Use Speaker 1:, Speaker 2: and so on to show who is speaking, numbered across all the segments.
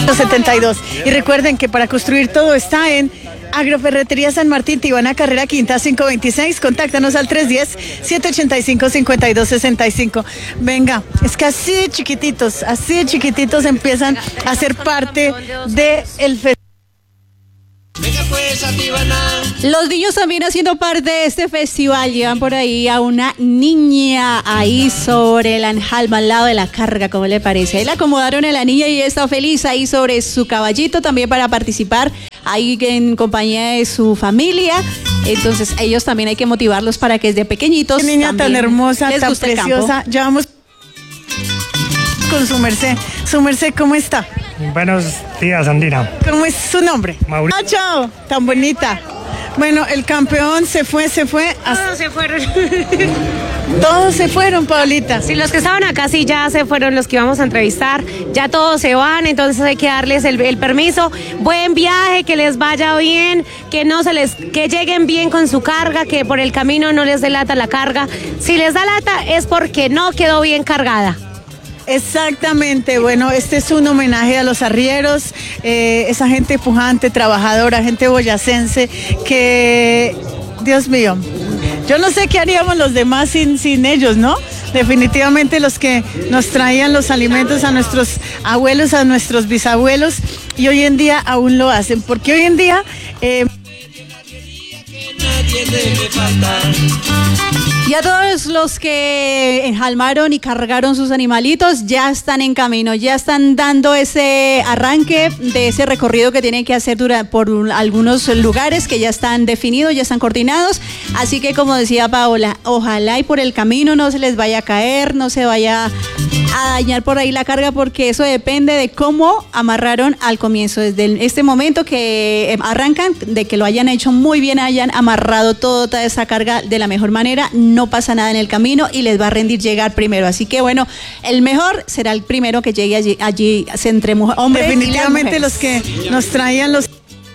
Speaker 1: 72. Y recuerden que para construir todo está en Agroferretería San Martín, Tibana, carrera quinta 526. Contáctanos al 310-785-5265. Venga, es que así de chiquititos empiezan a ser parte del festival.
Speaker 2: Los niños también haciendo parte de este festival. Llevan por ahí a una niña ahí sobre la enjalma al lado de la carga, ¿cómo le parece? Ahí la acomodaron a la niña y está feliz ahí sobre su caballito también para participar ahí en compañía de su familia. Entonces ellos también hay que motivarlos para que desde pequeñitos
Speaker 1: qué niña tan hermosa, tan preciosa. Ya vamos con su merced. Su merced, ¿cómo está?
Speaker 3: Buenos días, Andina.
Speaker 1: ¿Cómo es su nombre?
Speaker 3: Mauricio.
Speaker 1: Ah, chao, tan bonita. Bueno, el campeón se fue.
Speaker 4: Todos se fueron.
Speaker 1: Todos se fueron, Paulita.
Speaker 4: Sí, los que estaban acá sí ya se fueron, los que íbamos a entrevistar. Ya todos se van, entonces hay que darles el permiso. Buen viaje, que les vaya bien, que lleguen bien con su carga, que por el camino no les dé lata la carga. Si les da lata es porque no quedó bien cargada.
Speaker 1: Exactamente, bueno, este es un homenaje a los arrieros, esa gente pujante, trabajadora, gente boyacense, que, Dios mío, yo no sé qué haríamos los demás sin ellos, ¿no? Definitivamente los que nos traían los alimentos a nuestros abuelos, a nuestros bisabuelos, y hoy en día aún lo hacen, porque hoy en día...
Speaker 2: Y a todos los que enjalmaron y cargaron sus animalitos ya están en camino, ya están dando ese arranque de ese recorrido que tienen que hacer por algunos lugares que ya están definidos, ya están coordinados. Así que, como decía Paola, ojalá y por el camino no se les vaya a caer, no se vaya a dañar por ahí la carga, porque eso depende de cómo amarraron al comienzo, desde este momento que arrancan, de que lo hayan hecho muy bien, hayan amarrado toda esa carga de la mejor manera. No pasa nada en el camino y les va a rendir llegar primero. Así que bueno, el mejor será el primero que llegue allí entre hombres.
Speaker 1: Definitivamente y las mujeres. Los que nos traían los...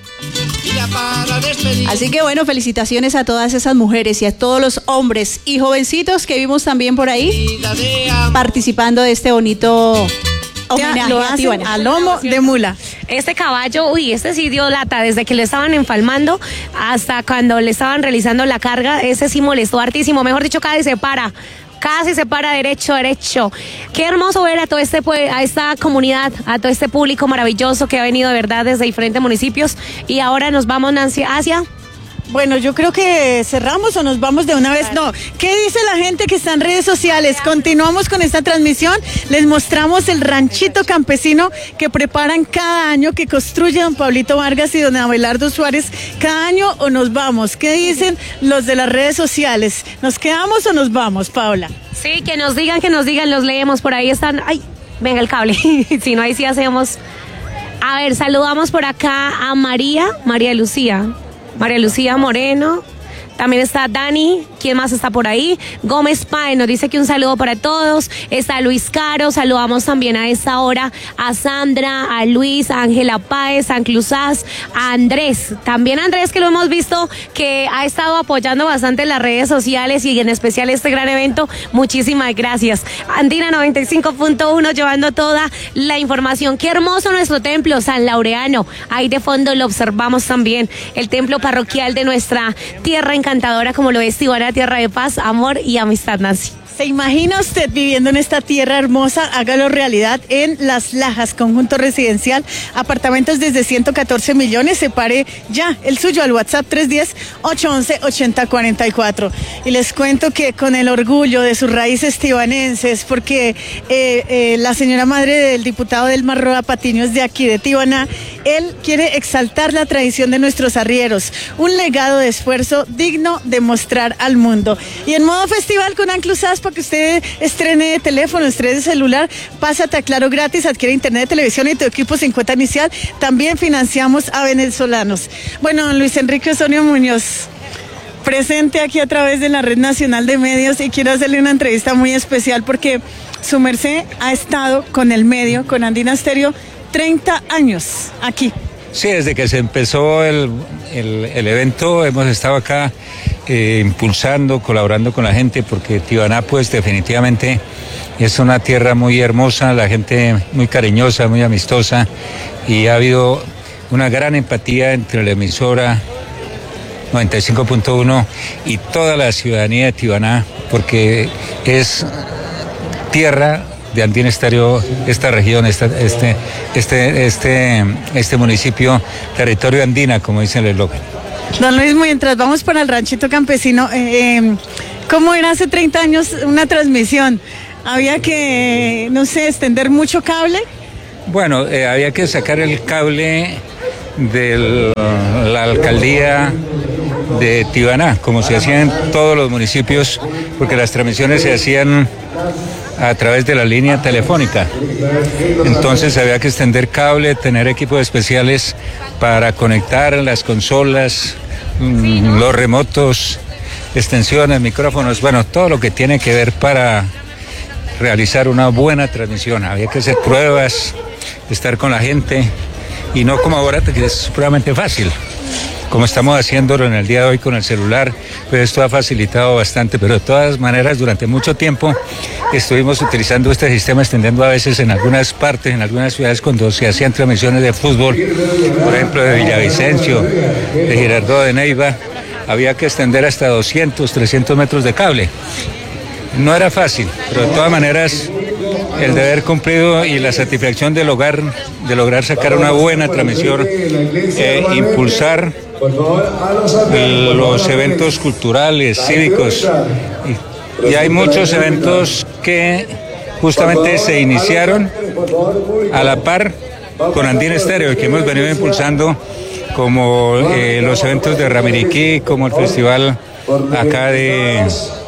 Speaker 2: Así que bueno, felicitaciones a todas esas mujeres y a todos los hombres y jovencitos que vimos también por ahí participando de este bonito homenaje
Speaker 1: lo hacen a lomo de mula.
Speaker 4: Este caballo, este sí dio lata, desde que lo estaban empalmando hasta cuando le estaban realizando la carga, ese sí molestó hartísimo, mejor dicho, casi se para derecho. Qué hermoso ver a esta comunidad, a todo este público maravilloso que ha venido de verdad desde diferentes municipios. Y ahora nos vamos, Nancy, hacia...
Speaker 1: Bueno, yo creo que cerramos o nos vamos de una vez. No, ¿qué dice la gente que está en redes sociales? Continuamos con esta transmisión. Les mostramos el ranchito campesino que preparan cada año, que construye don Pablito Vargas y don Abelardo Suárez cada año, o nos vamos. ¿Qué dicen los de las redes sociales? ¿Nos quedamos o nos vamos, Paula?
Speaker 4: Sí, que nos digan, los leemos. Por ahí están. Ay, venga el cable. Si no, ahí sí hacemos. A ver, saludamos por acá a María Lucía Moreno. También está Dani, ¿quién más está por ahí? Gómez Páez nos dice que un saludo para todos. Está Luis Caro, saludamos también a esta hora a Sandra, a Luis, a Ángela Páez, a Anclusaz, a Andrés. También Andrés, que lo hemos visto que ha estado apoyando bastante en las redes sociales y en especial este gran evento. Muchísimas gracias. Andina 95.1 llevando toda la información. Qué hermoso nuestro templo San Laureano. Ahí de fondo lo observamos también. El templo parroquial de nuestra tierra encantadora, como lo es Tibana, tierra de paz, amor y amistad, Nancy.
Speaker 1: ¿Se imagina usted viviendo en esta tierra hermosa? Hágalo realidad en Las Lajas, conjunto residencial, apartamentos desde 114 millones. Separe ya el suyo al WhatsApp 310-811-8044. Y les cuento que con el orgullo de sus raíces tibanenses, porque la señora madre del diputado Delmar Roa Patiño es de aquí, de Tibana, él quiere exaltar la tradición de nuestros arrieros, un legado de esfuerzo digno de mostrar al mundo. Y en modo festival con Anclusaz, para que usted estrene teléfono, estrene celular, pásate a Claro gratis, adquiere internet de televisión y tu equipo sin cuota inicial. También financiamos a venezolanos. Bueno, don Luis Enrique Osorio Muñoz, presente aquí a través de la Red Nacional de Medios, y quiero hacerle una entrevista muy especial porque su merced ha estado con el medio, con Andina Stereo, 30 años aquí.
Speaker 5: Sí, desde que se empezó el evento hemos estado acá impulsando, colaborando con la gente, porque Tibaná pues definitivamente es una tierra muy hermosa, la gente muy cariñosa, muy amistosa, y ha habido una gran empatía entre la emisora 95.1 y toda la ciudadanía de Tibaná, porque es tierra de Andina Estéreo, esta región, este municipio, territorio andina, como dice el eslogan.
Speaker 1: Don Luis, mientras vamos para el ranchito campesino, ¿cómo era hace 30 años una transmisión? ¿Había que, no sé, extender mucho cable?
Speaker 5: Bueno, había que sacar el cable de la alcaldía de Tibaná, como se hacía en todos los municipios, porque las transmisiones se hacían a través de la línea telefónica. Entonces había que extender cable, tener equipos especiales para conectar las consolas, los remotos, extensiones, micrófonos, bueno, todo lo que tiene que ver para realizar una buena transmisión. Había que hacer pruebas, estar con la gente, y no como ahora, que es supremamente fácil, como estamos haciéndolo en el día de hoy con el celular, pues esto ha facilitado bastante, pero de todas maneras durante mucho tiempo estuvimos utilizando este sistema, extendiendo a veces en algunas partes, en algunas ciudades, cuando se hacían transmisiones de fútbol, por ejemplo de Villavicencio, de Girardot de Neiva, había que extender hasta 200, 300 metros de cable. No era fácil, pero de todas maneras el deber cumplido y la satisfacción de lograr sacar una buena transmisión, impulsar los eventos culturales, cívicos, y hay muchos eventos que justamente se iniciaron a la par con Andina Estéreo, que hemos venido impulsando, como los eventos de Ramiriquí, como el festival acá de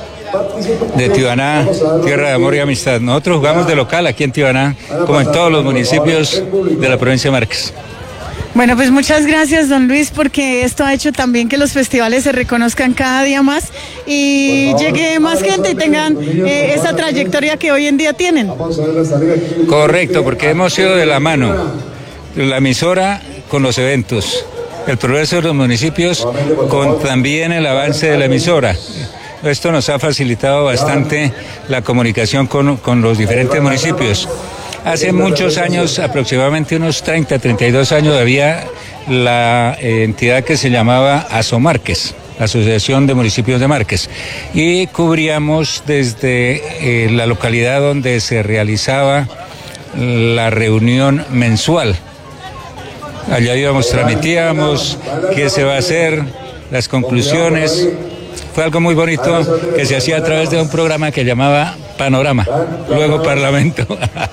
Speaker 5: Tibaná, tierra de amor y amistad. Nosotros jugamos de local aquí en Tibaná, como en todos los municipios de la provincia de Márquez.
Speaker 1: Bueno, pues muchas gracias, don Luis, porque esto ha hecho también que los festivales se reconozcan cada día más y llegue más gente y tengan esa trayectoria que hoy en día tienen.
Speaker 5: Correcto, porque hemos ido de la mano, la emisora con los eventos, el progreso de los municipios con también el avance de la emisora. Esto nos ha facilitado bastante la comunicación con los diferentes municipios. Hace muchos años, aproximadamente unos 30, 32 años, había la entidad que se llamaba ASOMárquez, Asociación de Municipios de Márquez, y cubríamos desde la localidad donde se realizaba la reunión mensual. Allá íbamos, transmitíamos qué se va a hacer, las conclusiones. Fue algo muy bonito que se hacía a través de un programa que llamaba Panorama, luego Parlamento.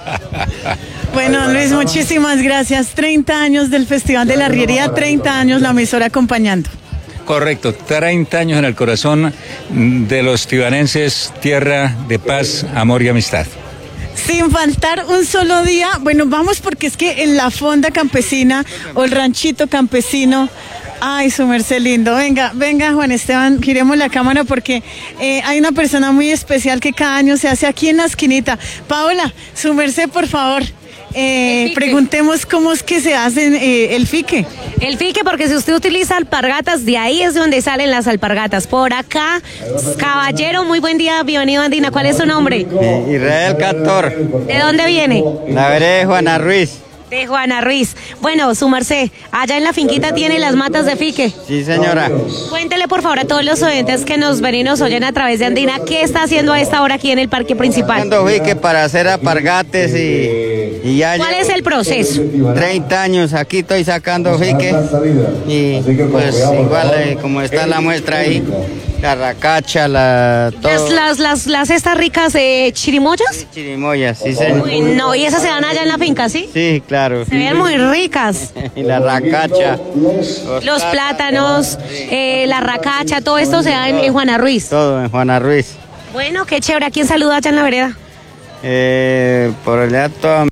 Speaker 1: Bueno, Luis, muchísimas gracias. 30 años del Festival de la Arriería, 30 años la emisora acompañando.
Speaker 5: Correcto, 30 años en el corazón de los tibanenses, tierra de paz, amor y amistad.
Speaker 1: Sin faltar un solo día, bueno, vamos porque es que en la fonda campesina o el ranchito campesino, ay, su merced lindo, venga Juan Esteban, giremos la cámara porque hay una persona muy especial que cada año se hace aquí en la esquinita. Paola, su merced, por favor, preguntemos cómo es que se hace el fique.
Speaker 4: El fique, porque si usted utiliza alpargatas, de ahí es donde salen las alpargatas. Por acá, caballero, muy buen día, bienvenido a Andina. ¿Cuál es su nombre?
Speaker 6: Israel Cantor.
Speaker 4: ¿De dónde viene?
Speaker 6: La veré Juana Ruiz.
Speaker 4: De Juana Ruiz. Bueno, su merced, allá en la finquita tiene las matas de fique.
Speaker 6: Sí, señora.
Speaker 4: Cuéntele, por favor, a todos los oyentes que nos ven y nos oyen a través de Andina, ¿qué está haciendo a esta hora aquí en el parque principal?
Speaker 6: Haciendo fique para hacer alpargates y ya.
Speaker 4: ¿Cuál es el proceso?
Speaker 6: 30 años, aquí estoy sacando fique y pues igual como está la muestra ahí, la racacha, todo.
Speaker 4: Las estas ricas chirimoyas.
Speaker 6: Chirimoyas, sí, señor.
Speaker 4: Uy, no, y esas se dan allá en la finca, ¿sí?
Speaker 6: Sí, claro.
Speaker 4: Se ven muy ricas.
Speaker 6: Y la racacha.
Speaker 4: Los plátanos, la racacha, todo esto se da en Juana Ruiz.
Speaker 6: Todo en Juana Ruiz.
Speaker 4: Bueno, qué chévere. ¿A quién saluda allá en la vereda?
Speaker 6: Por allá toda